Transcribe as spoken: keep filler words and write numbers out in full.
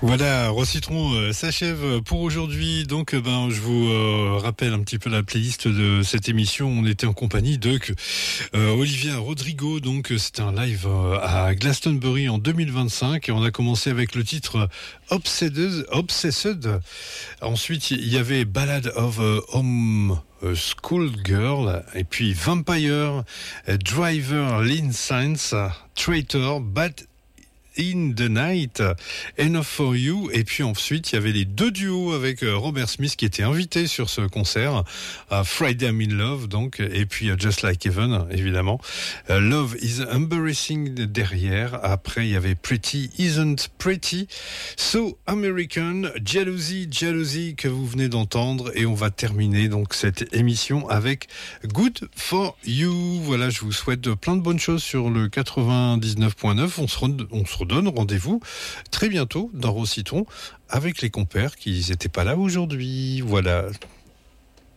Voilà, Rocitron euh, s'achève pour aujourd'hui. Donc, euh, ben, je vous euh, rappelle un petit peu la playlist de cette émission. On était en compagnie de euh, Olivia Rodrigo. Donc, c'était un live euh, à Glastonbury en deux mille vingt-cinq. Et on a commencé avec le titre Obsessed. Obsessed. Ensuite, il y avait Ballad of a Home Schoolgirl. Et puis Vampire, Driver, Lean Science, Traitor, Bad in the Night, Enough for You. Et puis ensuite il y avait les deux duos avec Robert Smith qui était invité sur ce concert, à Friday I'm in Love donc, et puis Just Like Heaven évidemment. uh, Love is Embarrassing derrière. Après il y avait Pretty Isn't Pretty, So American, Jealousy Jealousy que vous venez d'entendre. Et on va terminer donc cette émission avec Good for You. Voilà, je vous souhaite plein de bonnes choses sur le quatre-vingt-dix-neuf point neuf. On se, re- on se redonne rendez-vous très bientôt dans Rocitron avec les compères qui n'étaient pas là aujourd'hui. Voilà.